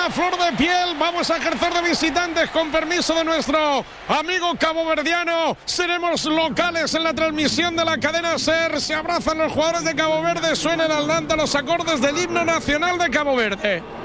a flor de piel. Vamos a ejercer de visitantes con permiso de nuestro amigo caboverdiano. Seremos locales en la transmisión de la cadena SER. Se abrazan los jugadores de Cabo Verde. Suena el Atlanta los acordes del himno nacional de Cabo Verde.